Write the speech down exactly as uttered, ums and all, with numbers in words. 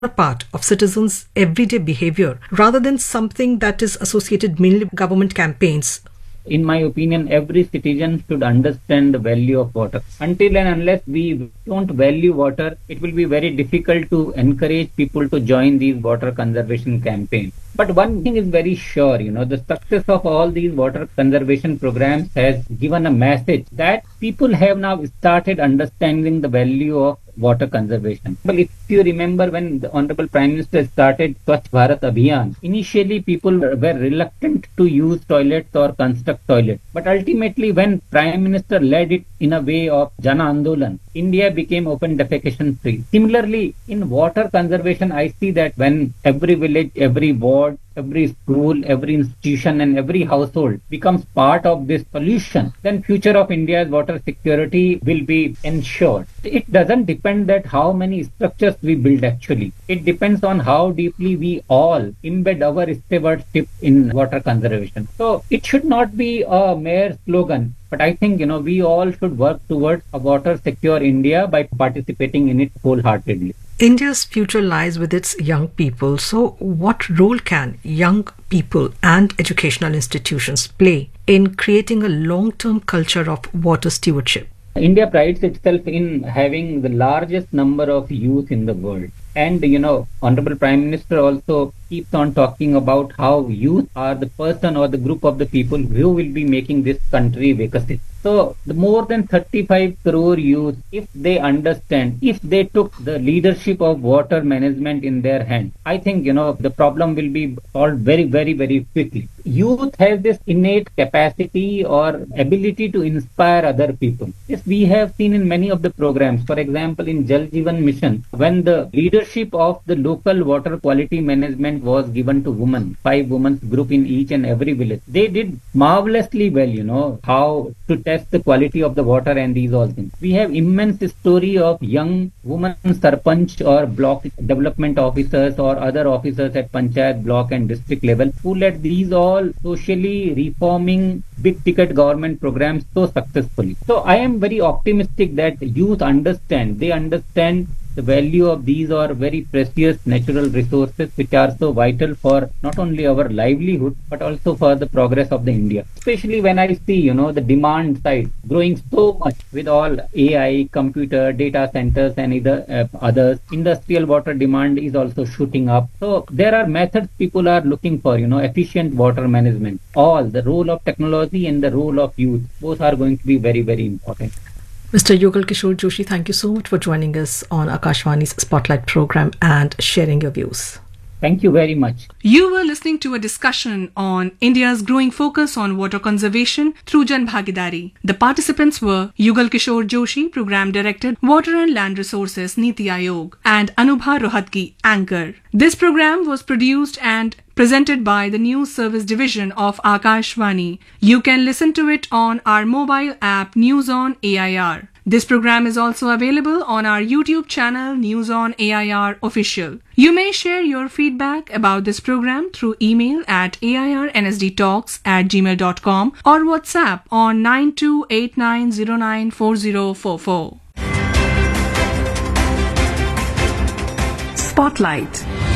a part of citizens' everyday behavior rather than something that is associated mainly with government campaigns? In my opinion, every citizen should understand the value of water. Until and unless we don't value water, it will be very difficult to encourage people to join these water conservation campaigns. But one thing is very sure, you know, the success of all these water conservation programs has given a message that people have now started understanding the value of water conservation. Well, if you remember when the Honorable Prime Minister started Swachh Bharat Abhiyan, initially people were reluctant to use toilets or construct toilets. But ultimately when Prime Minister led it in a way of Jana Andolan, India became open defecation free. Similarly, in water conservation, I see that when every village, every ward, every school, every institution and every household becomes part of this solution, then future of India's water security will be ensured. It doesn't depend that how many structures we build actually. It depends on how deeply we all embed our stewardship in water conservation. So it should not be a mere slogan. But I think, you know, we all should work towards a water secure India by participating in it wholeheartedly. India's future lies with its young people. So what role can young people and educational institutions play in creating a long-term culture of water stewardship? India prides itself in having the largest number of youth in the world. And, you know, Honorable Prime Minister also keeps on talking about how youth are the person or the group of the people who will be making this country Vikasit. So, the more than thirty-five crore youth, if they understand, if they took the leadership of water management in their hand, I think, you know, the problem will be solved very, very, very quickly. Youth has this innate capacity or ability to inspire other people. This we have seen in many of the programs. For example, in Jal Jeevan Mission, when the leadership of the local water quality management was given to women, five women's group in each and every village, they did marvelously well, you know, how to test the quality of the water and these all things. We have immense story of young women sarpanch or block development officers or other officers at panchayat, block and district level who led these all socially reforming big ticket government programs so successfully. So I am very optimistic that youth understand, they understand the value of these are very precious natural resources which are so vital for not only our livelihood but also for the progress of the India. Especially when I see, you know, the demand side growing so much with all A I, computer, data centers and either, uh, others. Industrial water demand is also shooting up. So there are methods people are looking for, you know, efficient water management. All the role of technology and the role of youth, both are going to be very, very important. Mister Yugal Kishore Joshi, thank you so much for joining us on Akashvani's Spotlight program and sharing your views. Thank you very much. You were listening to a discussion on India's growing focus on water conservation through Jan Bhagidari. The participants were Yugal Kishore Joshi, Program Director, Water and Land Resources, Niti Aayog, and Anubha Rohatgi, Anchor. This program was produced and presented by the News Service Division of Akashvani. You can listen to it on our mobile app News on A I R. This program is also available on our YouTube channel News on A I R Official. You may share your feedback about this program through email at airnsdtalks at gmail dot com or WhatsApp on nine two eight nine zero nine four zero four four. Spotlight.